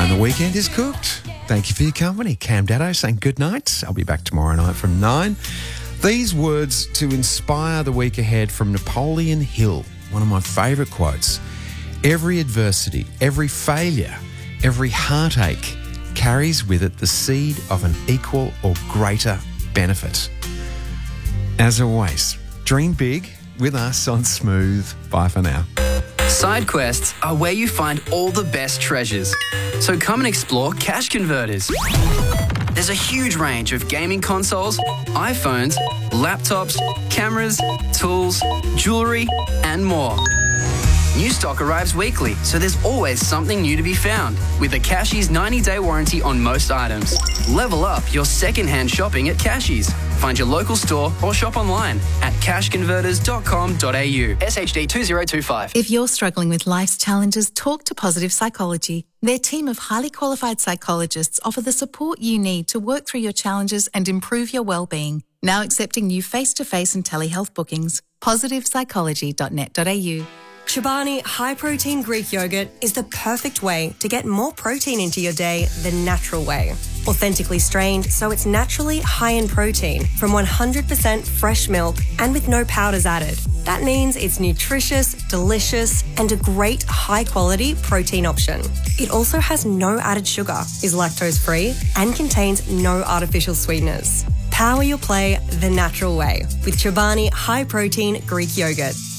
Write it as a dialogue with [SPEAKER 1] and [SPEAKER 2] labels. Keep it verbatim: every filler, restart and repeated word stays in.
[SPEAKER 1] And the weekend is cooked. Thank you for your company. Cam Daddo saying good night. I'll be back tomorrow night from nine. These words to inspire the week ahead from Napoleon Hill, one of my favourite quotes. Every adversity, every failure, every heartache carries with it the seed of an equal or greater benefit. As always, dream big with us on Smooth. Bye for now.
[SPEAKER 2] Side quests are where you find all the best treasures. So come and explore Cash Converters. There's a huge range of gaming consoles, iPhones, laptops, cameras, tools, jewellery, and more. New stock arrives weekly, so there's always something new to be found. With a Cashies ninety-day warranty on most items. Level up your second-hand shopping at Cashies. Find your local store or shop online at cash converters dot com dot a u. S H D two zero two five.
[SPEAKER 3] If you're struggling with life's challenges, talk to Positive Psychology. Their team of highly qualified psychologists offer the support you need to work through your challenges and improve your well-being. Now accepting new face-to-face and telehealth bookings. positive psychology dot net dot a u.
[SPEAKER 4] Chobani High Protein Greek Yogurt is the perfect way to get more protein into your day the natural way. Authentically strained, so it's naturally high in protein from one hundred percent fresh milk and with no powders added. That means it's nutritious, delicious, and a great high-quality protein option. It also has no added sugar, is lactose-free, and contains no artificial sweeteners. Power your play the natural way with Chobani High Protein Greek Yogurt.